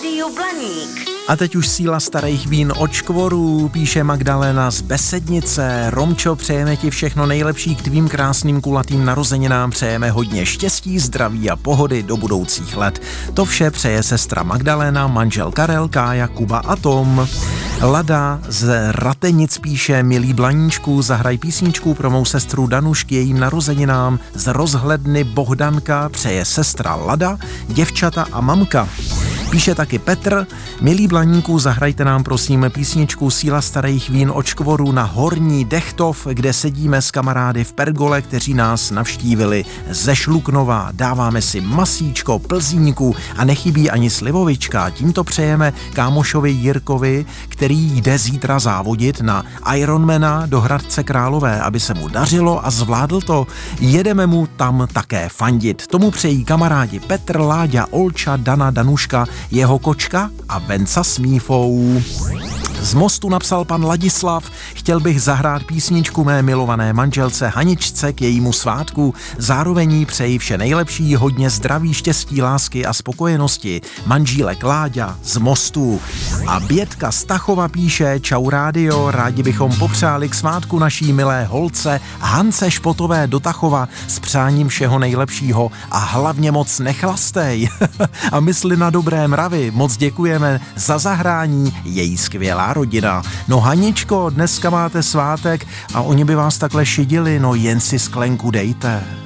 Rádio Blaník. A teď už síla starých vín od Škvorů, píše Magdalena z Besednice. Romčo, přejeme ti všechno nejlepší k tvým krásným kulatým narozeninám, přejeme hodně štěstí, zdraví a pohody do budoucích let. To vše přeje sestra Magdalena, manžel Karel, Kája, Kuba a Tom. Lada z Ratenic píše, milý Blaníčku, zahraj písničku pro mou sestru Danuš k jejím narozeninám. Z Rozhledny Bohdanka přeje sestra Lada, děvčata a mamka. Píše taky Petr, milí Blaníku, zahrajte nám prosím písničku Síla starých vín od Škvorů na Horní Dechtov, kde sedíme s kamarády v pergole, kteří nás navštívili ze Šluknova. Dáváme si masíčko, plzínku a nechybí ani slivovička. Tímto přejeme kámošovi Jirkovi, který jde zítra závodit na Ironmana do Hradce Králové, aby se mu dařilo a zvládl to. Jedeme mu tam také fandit. Tomu přejí kamarádi Petr, Láďa, Olča, Dana, Danuška, jeho kočka a Venca s Mífou. Z Mostu napsal pan Ladislav, chtěl bych zahrát písničku mé milované manželce Haničce k jejímu svátku, zároveň jí přeji vše nejlepší, hodně zdraví, štěstí, lásky a spokojenosti. Manžílek Láďa z Mostu. A Bětka Stachova píše, čau rádio, rádi bychom popřáli k svátku naší milé holce Hance Špotové do Tachova s přáním všeho nejlepšího a hlavně moc nechlastej. A mysli na dobré mravy, moc děkujeme za zahrání, její skvělá rodina. No Haničko, dneska máte svátek a oni by vás takhle šidili, no jen si sklenku dejte.